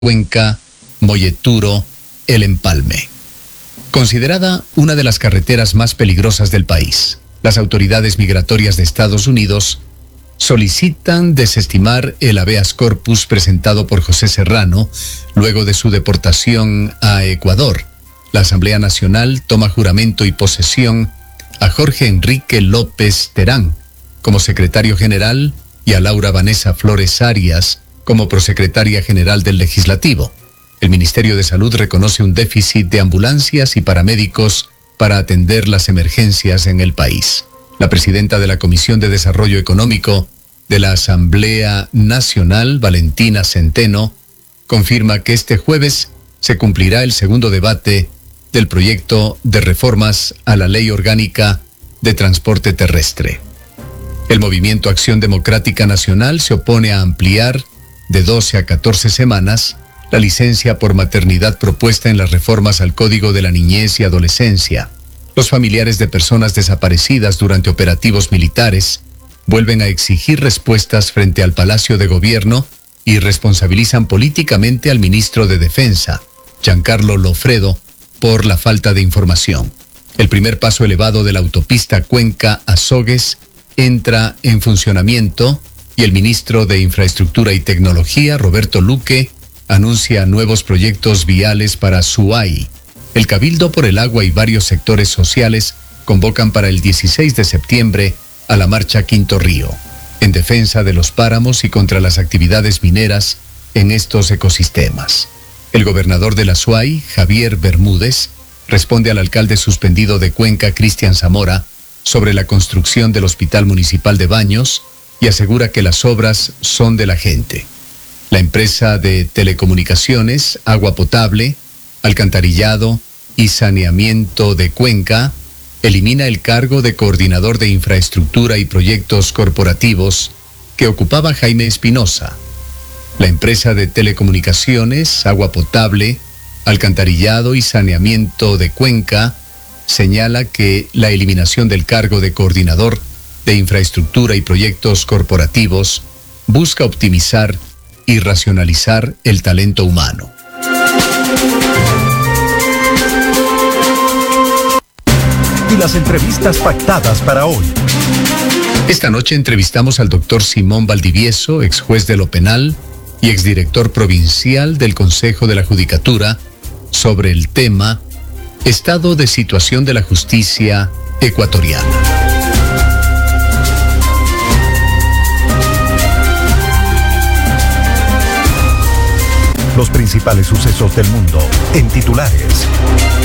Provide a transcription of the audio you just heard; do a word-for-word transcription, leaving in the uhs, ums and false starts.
Cuenca, Molleturo, El Empalme. Considerada una de las carreteras más peligrosas del país, las autoridades migratorias de Estados Unidos solicitan desestimar el habeas corpus presentado por José Serrano luego de su deportación a Ecuador. La Asamblea Nacional toma juramento y posesión a Jorge Enrique López Terán como secretario general y a Laura Vanessa Flores Arias como prosecretaria general del Legislativo. El Ministerio de Salud reconoce un déficit de ambulancias y paramédicos para atender las emergencias en el país. La presidenta de la Comisión de Desarrollo Económico de la Asamblea Nacional, Valentina Centeno, confirma que este jueves se cumplirá el segundo debate del proyecto de reformas a la Ley Orgánica de Transporte Terrestre. El Movimiento Acción Democrática Nacional se opone a ampliar de doce a catorce semanas la licencia por maternidad propuesta en las reformas al Código de la Niñez y Adolescencia. Los familiares de personas desaparecidas durante operativos militares vuelven a exigir respuestas frente al Palacio de Gobierno y responsabilizan políticamente al ministro de Defensa, Giancarlo Lofredo, por la falta de información. El primer paso elevado de la autopista Cuenca-Azogues entra en funcionamiento y el ministro de Infraestructura y Tecnología, Roberto Luque, anuncia nuevos proyectos viales para Suay. El Cabildo por el Agua y varios sectores sociales convocan para el dieciséis de septiembre a la Marcha Quinto Río, en defensa de los páramos y contra las actividades mineras en estos ecosistemas. El gobernador de la Suay, Javier Bermúdez, responde al alcalde suspendido de Cuenca, Cristian Zamora, sobre la construcción del Hospital Municipal de Baños y asegura que las obras son de la gente. La empresa de telecomunicaciones, agua potable, alcantarillado y saneamiento de Cuenca elimina el cargo de coordinador de infraestructura y proyectos corporativos que ocupaba Jaime Espinosa. La empresa de telecomunicaciones, agua potable, alcantarillado y saneamiento de Cuenca señala que la eliminación del cargo de coordinador de infraestructura y proyectos corporativos busca optimizar y racionalizar el talento humano. Y las entrevistas pactadas para hoy. Esta noche entrevistamos al doctor Simón Valdivieso, ex juez de lo penal y exdirector provincial del Consejo de la Judicatura, sobre el tema Estado de situación de la justicia ecuatoriana. Los principales sucesos del mundo en titulares.